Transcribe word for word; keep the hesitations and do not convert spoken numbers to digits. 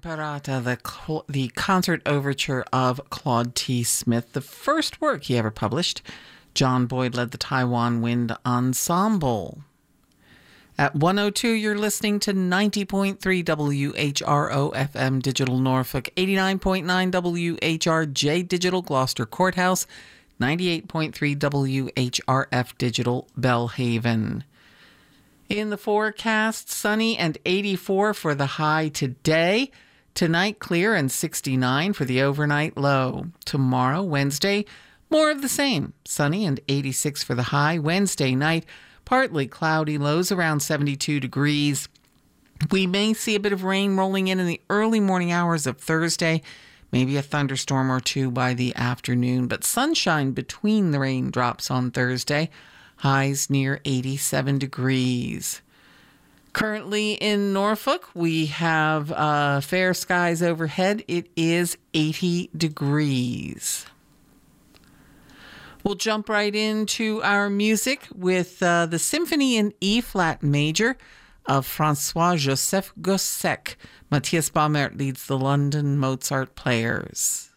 Imparata, the, cl- the concert overture of Claude T. Smith, the first work he ever published. John Boyd led the Taiwan Wind Ensemble. At one oh two, you're listening to ninety point three W H R O F M Digital Norfolk, eighty-nine point nine W H R J Digital Gloucester Courthouse, ninety-eight point three W H R F Digital Bellhaven. In the forecast, sunny and eighty-four for the high today. Tonight, clear and sixty-nine for the overnight low. Tomorrow, Wednesday, more of the same. Sunny and eighty-six for the high. Wednesday night, partly cloudy, lows around seventy-two degrees. We may see a bit of rain rolling in in the early morning hours of Thursday. Maybe a thunderstorm or two by the afternoon, but sunshine between the raindrops on Thursday. Highs near eighty-seven degrees. Currently in Norfolk, we have uh, fair skies overhead. It is eighty degrees. We'll jump right into our music with uh, the Symphony in E-flat major of François-Joseph Gossec. Matthias Baumert leads the London Mozart Players.